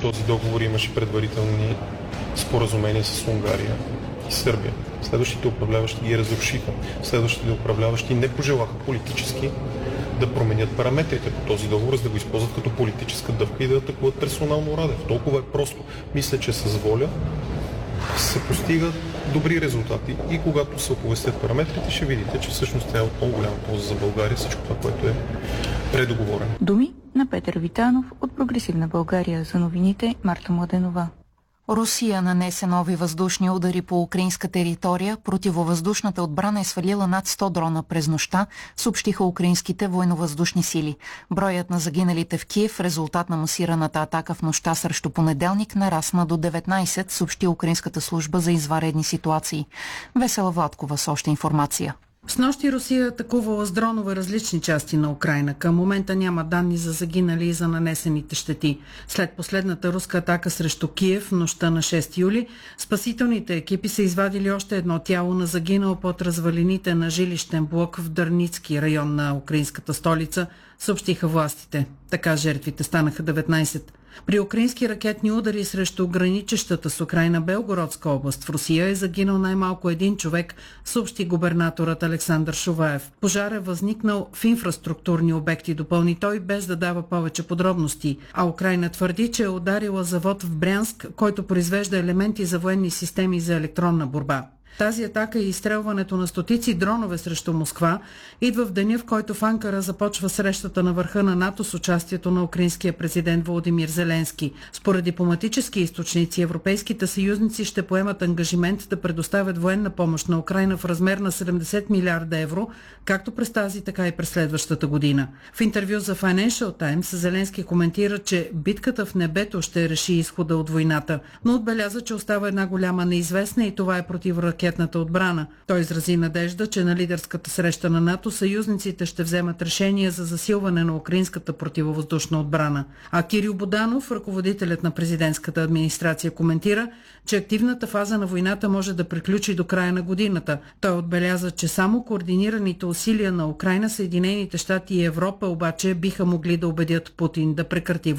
този договор имаше предварителни споразумения с Унгария и Сърбия. Следващите управляващи ги разрушиха. Следващите управляващи не пожелаха политически да променят параметрите по този договор, за да го използват като политическа дъвка и да атакуват персонално Радев. Толкова е просто. Мисля, че с воля се постигат добри резултати и когато се оповестят параметрите, ще видите, че всъщност това е от много голяма полза за България, всичко това, което е предоговорено. Думи на Петър Витанов от Прогресивна България. За новините Марта Младенова. Русия нанесе нови въздушни удари по украинска територия. Противовъздушната отбрана е свалила над 100 дрона през нощта, съобщиха украинските военновъздушни сили. Броят на загиналите в Киев в резултат на масираната атака в нощта срещу понеделник нарасна до 19, съобщи Украинската служба за извънредни ситуации. Весела Владкова с още информация. Снощи Русия атакувала с дронове различни части на Украйна. Към момента няма данни за загинали и за нанесените щети. След последната руска атака срещу Киев в нощта на 6 юли, спасителните екипи са извадили още едно тяло на загинал под развалините на жилищен блок в Дърницки, район на украинската столица, съобщиха властите. Така жертвите станаха 19. При украински ракетни удари срещу граничещата с Украйна Белгородска област в Русия е загинал най-малко един човек, съобщи губернаторът Александър Шуваев. Пожар е възникнал в инфраструктурни обекти, допълни той, без да дава повече подробности. А Украйна твърди, че е ударила завод в Брянск, който произвежда елементи за военни системи за електронна борба. Тази атака и изстрелването на стотици дронове срещу Москва идва в деня, в който в Анкара започва срещата на върха на НАТО с участието на украинския президент Володимир Зеленски. Според дипломатически източници, европейските съюзници ще поемат ангажимент да предоставят военна помощ на Украйна в размер на 70 милиарда евро, както през тази, така и през следващата година. В интервю за Financial Times Зеленски коментира, че битката в небето ще реши изхода от войната, но отбеляза, че остава една голяма неизвестна и това е противоракетната отбрана. Той изрази надежда, че на лидерската среща на НАТО съюзниците ще вземат решение за засилване на украинската противовъздушна отбрана. А Кирил Буданов, ръководителят на президентската администрация, коментира, че активната фаза на войната може да приключи до края на годината. Той отбеляза, че само координираните усилия на Украйна, Съединените щати и Европа обаче биха могли да убедят Путин да прекрати